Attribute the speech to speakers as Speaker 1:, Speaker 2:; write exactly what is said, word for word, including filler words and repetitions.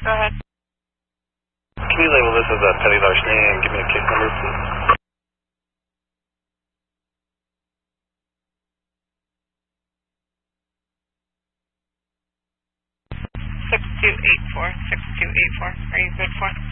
Speaker 1: Go ahead.
Speaker 2: Can you label this as a petty larceny and give me a case number, please?
Speaker 1: six two eight four, six two eight four. Are you good for?